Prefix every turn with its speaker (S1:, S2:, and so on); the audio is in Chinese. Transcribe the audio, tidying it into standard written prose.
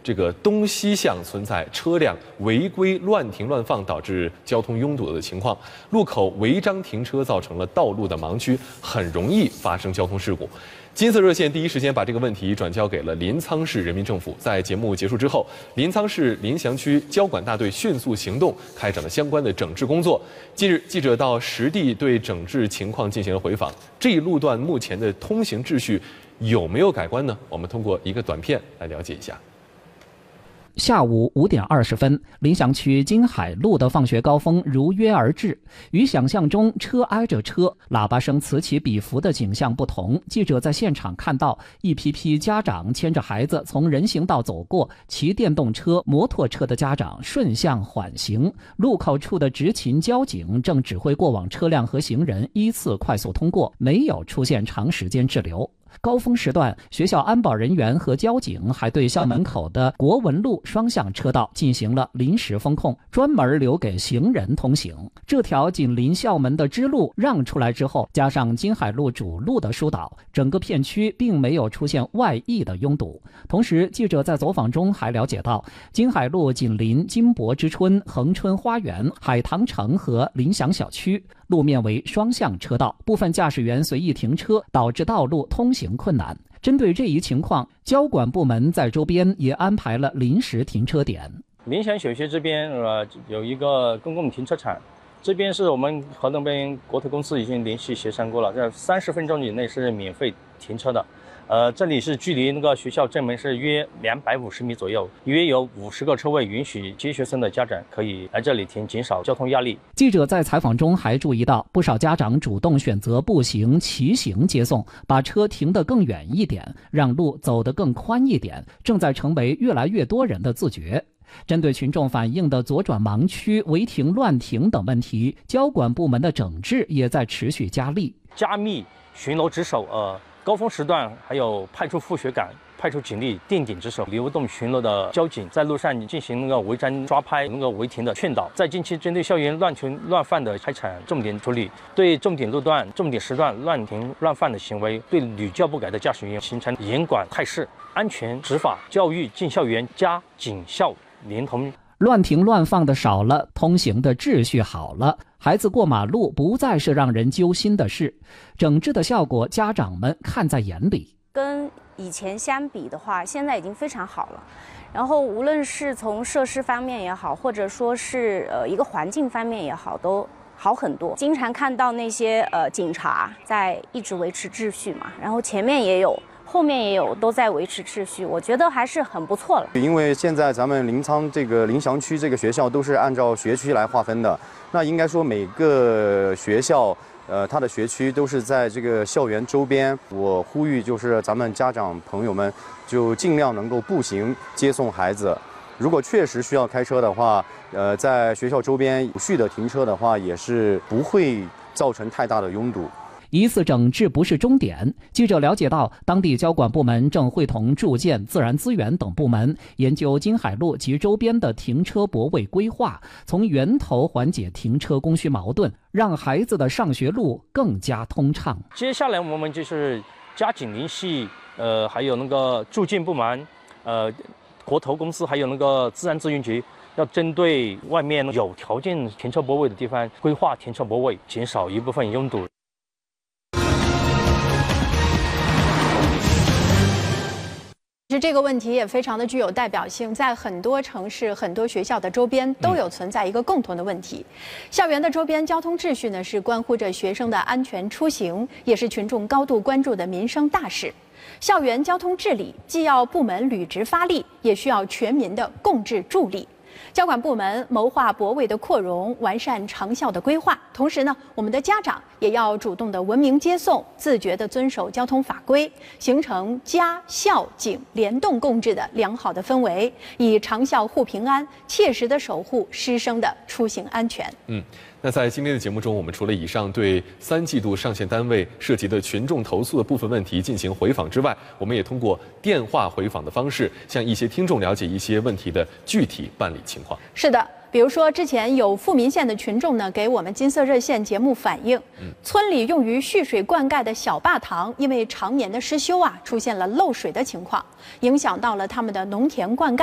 S1: 这个东西向存在车辆违规乱停乱放，导致交通拥堵的情况。路口违章停车造成了道路的盲区，很容易发生交通事故。金色热线第一时间把这个问题转交给了临沧市人民政府。在节目结束之后，临沧市临翔区交管大队迅速行动，开展了相关的整治工作。近日，记者到实地对整治情况进行了回访。这一路段目前的通行秩序有没有改观呢？我们通过一个短片来了解一下。
S2: 下午5点20分，临翔区金海路的放学高峰如约而至。与想象中车挨着车、喇叭声此起彼伏的景象不同，记者在现场看到一批批家长牵着孩子从人行道走过，骑电动车、摩托车的家长顺向缓行。路口处的执勤交警正指挥过往车辆和行人依次快速通过，没有出现长时间滞留。高峰时段，学校安保人员和交警还对校门口的国文路双向车道进行了临时封控，专门留给行人通行。这条紧邻校门的支路让出来之后，加上金海路主路的疏导，整个片区并没有出现外溢的拥堵。同时，记者在走访中还了解到，金海路紧邻金博之春、恒春花园、海棠城和临翔小区，路面为双向车道，部分驾驶员随意停车，导致道路通行困难。针对这一情况，交管部门在周边也安排了临时停车点。
S3: 临翔小区这边有一个公共停车场，这边是我们和那边国铁公司已经联系协商过了，在30分钟以内是免费停车的。这里是距离那个学校正门是约250米左右，约有50个车位，允许接学生的家长可以来这里停，减少交通压力。
S2: 记者在采访中还注意到，不少家长主动选择步行、骑行接送，把车停得更远一点，让路走得更宽一点，正在成为越来越多人的自觉。针对群众反映的左转盲区、违停乱停等问题，交管部门的整治也在持续加力，
S3: 加密巡逻值守，高峰时段还有派出副学岗、派出警力定点值守，流动巡逻的交警在路上进行那个违章抓拍、那个违停的劝导。在近期针对校园乱停乱放的开展重点处理，对重点路段、重点时段乱停乱放的行为，对屡教不改的驾驶员形成严管态势，安全执法教育进校园，家警校连同。
S2: 乱停乱放的少了，通行的秩序好了，孩子过马路不再是让人揪心的事，整治的效果家长们看在眼里。
S4: 跟以前相比的话，现在已经非常好了。然后无论是从设施方面也好，或者说是一个环境方面也好，都好很多。经常看到那些警察在一直维持秩序嘛，然后前面也有。后面也有都在维持秩序，我觉得还是很不错了。
S5: 因为现在咱们临沧这个临翔区这个学校都是按照学区来划分的，那应该说每个学校它的学区都是在这个校园周边。我呼吁就是咱们家长朋友们就尽量能够步行接送孩子，如果确实需要开车的话，在学校周边有序的停车的话，也是不会造成太大的拥堵。
S2: 一次整治不是终点，记者了解到，当地交管部门正会同住建、自然资源等部门研究金海路及周边的停车泊位规划，从源头缓解停车供需矛盾，让孩子的上学路更加通畅。
S3: 接下来我们就是加紧联系，还有那个住建部门，国投公司，还有那个自然资源局，要针对外面有条件停车泊位的地方规划停车泊位，减少一部分拥堵。
S6: 其实这个问题也非常的具有代表性，在很多城市、很多学校的周边都有存在一个共同的问题。校园的周边交通秩序呢，是关乎着学生的安全出行，也是群众高度关注的民生大事。校园交通治理既要部门履职发力，也需要全民的共治助力。交管部门谋划泊位的扩容，完善长效的规划。同时呢，我们的家长也要主动的文明接送，自觉的遵守交通法规，形成家校警联动共治的良好的氛围，以长效护平安，切实的守护师生的出行安全。
S1: 那在今天的节目中，我们除了以上对3季度上线单位涉及的群众投诉的部分问题进行回访之外，我们也通过电话回访的方式，向一些听众了解一些问题的具体办理情况。
S6: 是的。比如说，之前有富民县的群众呢，给我们金色热线节目反映，村里用于蓄水灌溉的小坝塘，因为常年的失修啊，出现了漏水的情况，影响到了他们的农田灌溉。